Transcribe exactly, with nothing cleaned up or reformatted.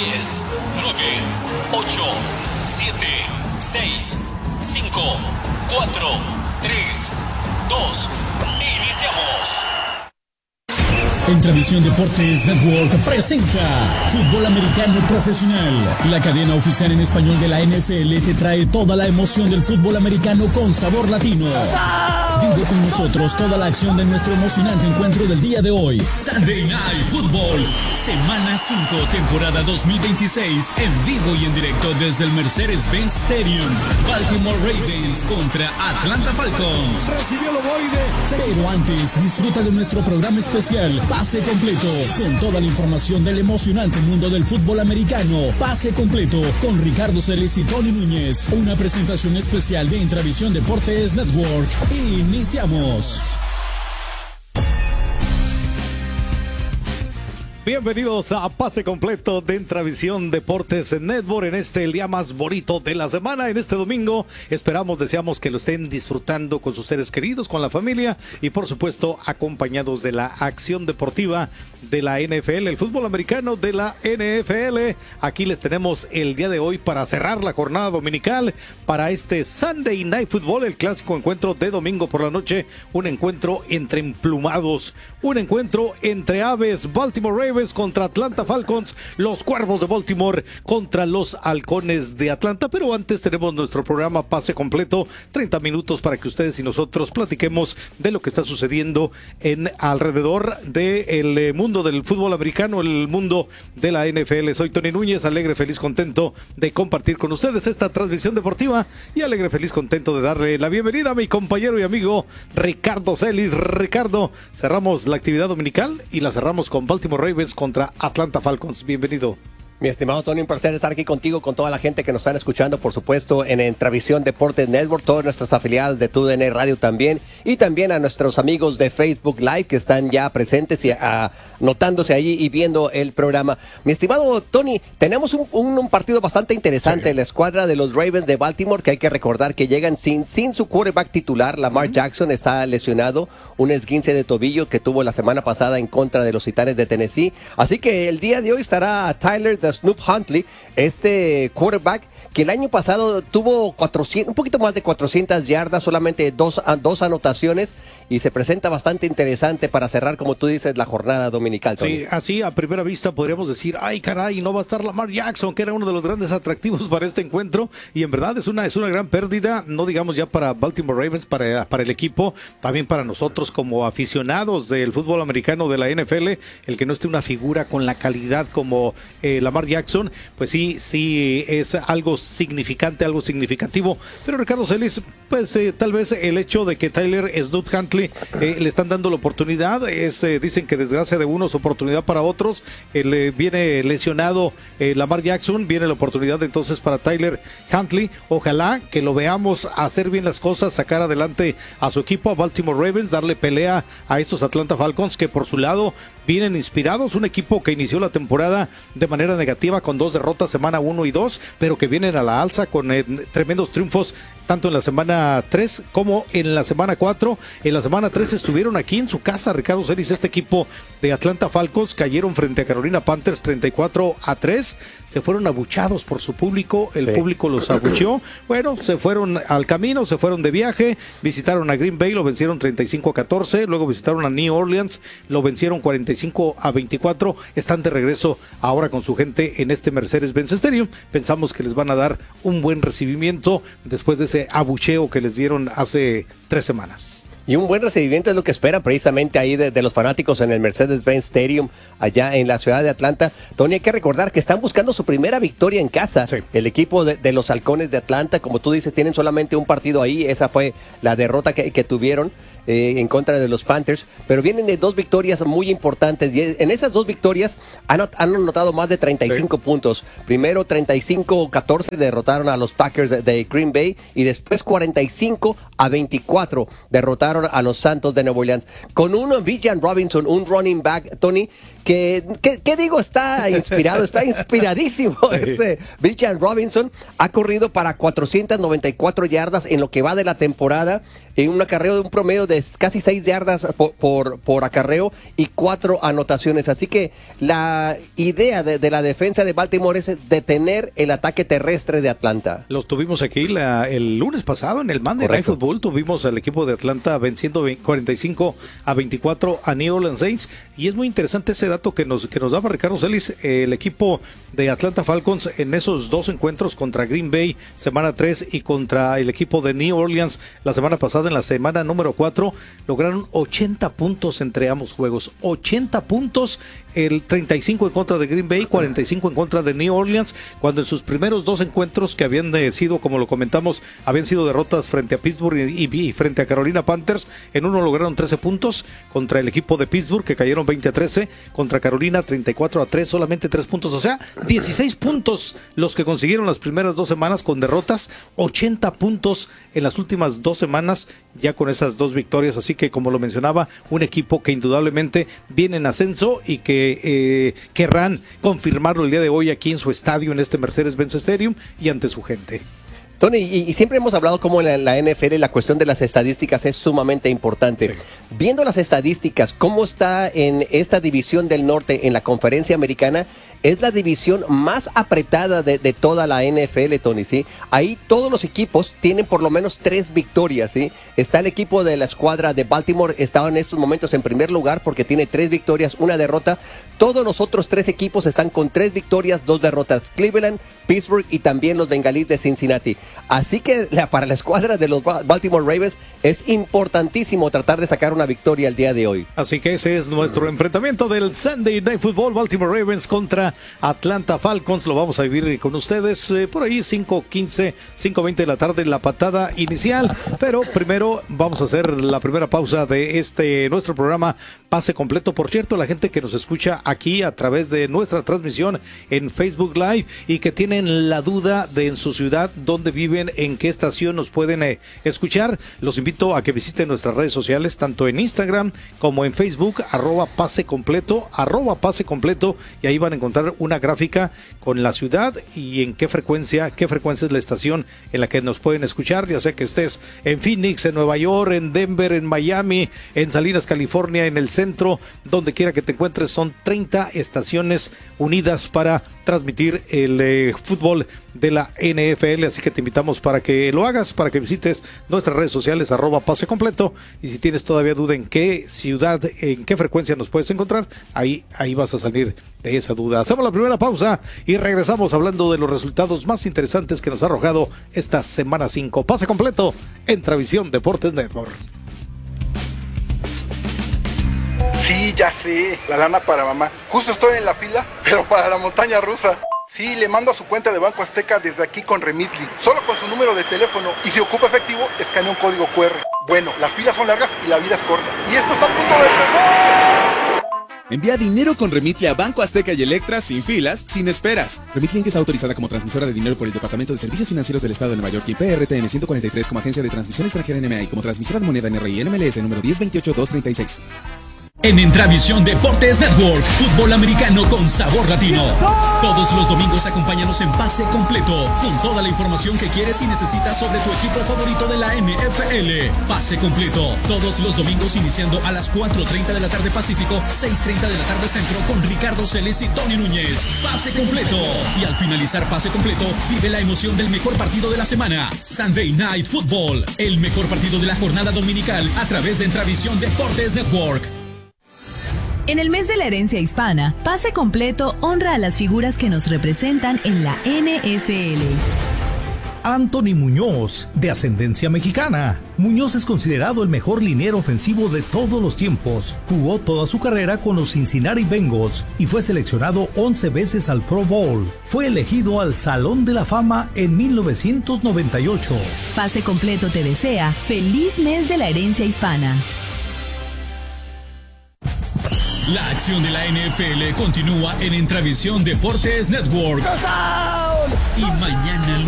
diez, nueve, ocho, siete, seis, cinco, cuatro, tres, dos, iniciamos. Entravisión Deportes Network presenta Fútbol Americano Profesional. La cadena oficial en español de la N F L te trae toda la emoción del fútbol americano con sabor latino. Vive con nosotros toda la acción de nuestro emocionante encuentro del día de hoy. Sunday Night Football, semana cinco, temporada dos mil veintiséis, en vivo y en directo desde el Mercedes-Benz Stadium. Baltimore Ravens contra Atlanta Falcons. Recibió el ovoide. Pero antes, disfruta de nuestro programa especial Pase Completo, con toda la información del emocionante mundo del fútbol americano. Pase Completo con Ricardo Celis y Tony Núñez. Una presentación especial de Intravisión Deportes Network. Iniciamos. Bienvenidos a Pase Completo de Intravisión Deportes Network en este el día más bonito de la semana, en este domingo. Esperamos, deseamos que lo estén disfrutando con sus seres queridos, con la familia y por supuesto acompañados de la acción deportiva de la N F L, el fútbol americano de la N F L. Aquí les tenemos el día de hoy para cerrar la jornada dominical para este Sunday Night Football, el clásico encuentro de domingo por la noche, un encuentro entre emplumados, un encuentro entre aves. Baltimore Ravens contra Atlanta Falcons, los Cuervos de Baltimore contra los Halcones de Atlanta. Pero antes tenemos nuestro programa Pase Completo, treinta minutos para que ustedes y nosotros platiquemos de lo que está sucediendo en alrededor del mundo del fútbol americano, el mundo de la N F L. Soy Tony Núñez, alegre, feliz, contento de compartir con ustedes esta transmisión deportiva y alegre, feliz, contento de darle la bienvenida a mi compañero y amigo Ricardo Celis. Ricardo, cerramos la actividad dominical y la cerramos con Baltimore Ravens contra Atlanta Falcons. Bienvenido. Mi estimado Tony, un placer estar aquí contigo, con toda la gente que nos están escuchando, por supuesto, en Intravisión Deportes Network, todas nuestras afiliadas de T U D N Radio también, y también a nuestros amigos de Facebook Live que están ya presentes y anotándose allí y viendo el programa. Mi estimado Tony, tenemos un, un, un partido bastante interesante, sí. La escuadra de los Ravens de Baltimore, que hay que recordar que llegan sin, sin su quarterback titular. Lamar uh-huh. Jackson está lesionado, un esguince de tobillo que tuvo la semana pasada en contra de los Titanes de Tennessee. Así que el día de hoy estará Tyler de Snoop Huntley, este quarterback que el año pasado tuvo cuatrocientos, un poquito más de cuatrocientas yardas, solamente dos, dos anotaciones, y se presenta bastante interesante para cerrar, como tú dices, la jornada dominical, Tony. Sí, así a primera vista podríamos decir, ay caray, no va a estar Lamar Jackson, que era uno de los grandes atractivos para este encuentro, y en verdad es una, es una gran pérdida, no digamos ya para Baltimore Ravens, para, para el equipo, también para nosotros como aficionados del fútbol americano de la N F L, el que no esté una figura con la calidad como eh, Lamar Jackson, pues sí, sí es algo significante, algo significativo. Pero Ricardo Celis, pues eh, tal vez el hecho de que Tyler Snoop Huntley eh, le están dando la oportunidad, es eh, dicen que desgracia de unos, oportunidad para otros. Eh, viene lesionado eh, Lamar Jackson, viene la oportunidad entonces para Tyler Huntley. Ojalá que lo veamos hacer bien las cosas, sacar adelante a su equipo, a Baltimore Ravens, darle pelea a estos Atlanta Falcons, que por su lado vienen inspirados, un equipo que inició la temporada de manera negativa con dos derrotas, semana uno y dos, pero que vienen a la alza con eh, tremendos triunfos tanto en la semana tres como en la semana cuatro. En la semana tres estuvieron aquí en su casa, Ricardo Celis, este equipo de Atlanta Falcons, cayeron frente a Carolina Panthers treinta y cuatro a tres, se fueron abuchados por su público, el sí. público los abucheó, bueno, se fueron al camino, se fueron de viaje, visitaron a Green Bay, lo vencieron treinta y cinco a catorce, luego visitaron a New Orleans, lo vencieron cuarenta y cinco a veinticuatro, están de regreso ahora con su gente en este Mercedes-Benz Stadium. Pensamos que les van a dar un buen recibimiento después de ese abucheo que les dieron hace tres semanas. Y un buen recibimiento es lo que esperan precisamente ahí de, de los fanáticos en el Mercedes-Benz Stadium allá en la ciudad de Atlanta. Tony, hay que recordar que están buscando su primera victoria en casa. Sí. El equipo de, de los Halcones de Atlanta, como tú dices, tienen solamente un partido ahí. Esa fue la derrota que, que tuvieron eh, en contra de los Panthers. Pero vienen de dos victorias muy importantes. Y en esas dos victorias han, han anotado más de treinta y cinco sí. puntos. Primero treinta y cinco a catorce derrotaron a los Packers de, de Green Bay. Y después cuarenta y cinco a veinticuatro derrotaron a los Santos de Nueva Orleans, con un Bijan Robinson, un running back, Tony, que, que, ¿qué digo? Está inspirado, está inspiradísimo. Este Bijan Robinson ha corrido para cuatrocientas noventa y cuatro yardas en lo que va de la temporada, en un acarreo de un promedio de casi seis yardas por, por, por acarreo y cuatro anotaciones. Así que la idea de, de la defensa de Baltimore es detener el ataque terrestre de Atlanta. Los tuvimos aquí la, el lunes pasado en el Monday Night Football. Tuvimos al equipo de Atlanta venciendo cuarenta y cinco a veinticuatro a New Orleans Saints. Y es muy interesante ese dato que nos, que nos daba Ricardo Celis. Eh, el equipo de Atlanta Falcons en esos dos encuentros contra Green Bay, semana tres, y contra el equipo de New Orleans la semana pasada, en la semana número cuatro, lograron ochenta puntos entre ambos juegos. ochenta puntos, el treinta y cinco en contra de Green Bay, cuarenta y cinco en contra de New Orleans, cuando en sus primeros dos encuentros, que habían sido, como lo comentamos, habían sido derrotas frente a Pittsburgh y, y, y frente a Carolina Panthers. En uno lograron trece puntos contra el equipo de Pittsburgh, que cayeron veinte a trece, contra Carolina treinta y cuatro a tres, solamente tres puntos, o sea, dieciséis puntos los que consiguieron las primeras dos semanas con derrotas, ochenta puntos en las últimas dos semanas ya con esas dos victorias. Así que, como lo mencionaba, un equipo que indudablemente viene en ascenso y que eh, querrán confirmarlo el día de hoy aquí en su estadio, en este Mercedes-Benz Stadium, y ante su gente. Tony, y, y siempre hemos hablado cómo en la, la N F L la cuestión de las estadísticas es sumamente importante. Sí. Viendo las estadísticas, cómo está en esta división del norte en la conferencia americana, es la división más apretada de, de toda la N F L, Tony, ¿sí? Ahí todos los equipos tienen por lo menos tres victorias, ¿sí? Está el equipo de la escuadra de Baltimore, estaba en estos momentos en primer lugar porque tiene tres victorias, una derrota. Todos los otros tres equipos están con tres victorias, dos derrotas. Cleveland, Pittsburgh y también los Bengalíes de Cincinnati. Así que la, para la escuadra de los Baltimore Ravens es importantísimo tratar de sacar una victoria el día de hoy. Así que ese es nuestro enfrentamiento del Sunday Night Football, Baltimore Ravens contra Atlanta Falcons. Lo vamos a vivir con ustedes eh, por ahí cinco quince, cinco veinte de la tarde, la patada inicial. Pero primero vamos a hacer la primera pausa de este nuestro programa Pase Completo. Por cierto, la gente que nos escucha aquí a través de nuestra transmisión en Facebook Live y que tienen la duda de en su ciudad dónde viven, en qué estación nos pueden eh, escuchar, los invito a que visiten nuestras redes sociales, tanto en Instagram como en Facebook, arroba Pase Completo, arroba Pase Completo, y ahí van a encontrar una gráfica con la ciudad y en qué frecuencia, qué frecuencia es la estación en la que nos pueden escuchar, ya sea que estés en Phoenix, en Nueva York, en Denver, en Miami, en Salinas, California, en el centro, donde quiera que te encuentres. Son treinta estaciones unidas para transmitir el eh, fútbol de la N F L, así que te invitamos para que lo hagas, para que visites nuestras redes sociales, arroba Pase Completo, y si tienes todavía duda en qué ciudad, en qué frecuencia nos puedes encontrar, ahí, ahí vas a salir de esa duda. Hacemos la primera pausa y regresamos hablando de los resultados más interesantes que nos ha arrojado esta semana cinco. Pase Completo en Travisión Deportes Network. Sí, ya sé, la lana para mamá. Justo estoy en la fila, pero para la montaña rusa. Sí, le mando a su cuenta de Banco Azteca desde aquí con Remitly, solo con su número de teléfono, y si ocupa efectivo, escanea un código cu erre. Bueno, las filas son largas y la vida es corta. Y esto está a punto de empezar. Envía dinero con Remitly a Banco Azteca y Electra sin filas, sin esperas. Remitly es autorizada como transmisora de dinero por el Departamento de Servicios Financieros del Estado de Nueva York y P R T N ciento cuarenta y tres como agencia de transmisión extranjera N M A y como transmisora de moneda N R I N M L S número diez veintiocho dos treinta y seis. En Entravisión Deportes Network, fútbol americano con sabor latino. Todos los domingos acompáñanos en Pase Completo, con toda la información que quieres y necesitas sobre tu equipo favorito de la N F L. Pase Completo, todos los domingos iniciando a las cuatro treinta de la tarde Pacífico, seis treinta de la tarde Centro, con Ricardo Celes y Tony Núñez. Pase Completo. Y al finalizar Pase Completo, vive la emoción del mejor partido de la semana, Sunday Night Football, el mejor partido de la jornada dominical a través de Entravisión Deportes Network. En el mes de la herencia hispana, Pase Completo honra a las figuras que nos representan en la N F L. Anthony Muñoz, de ascendencia mexicana. Muñoz es considerado el mejor liniero ofensivo de todos los tiempos. Jugó toda su carrera con los Cincinnati Bengals y fue seleccionado once veces al Pro Bowl. Fue elegido al Salón de la Fama en mil novecientos noventa y ocho. Pase Completo te desea feliz mes de la herencia hispana. La acción de la N F L continúa en Entravisión Deportes Network. Y mañana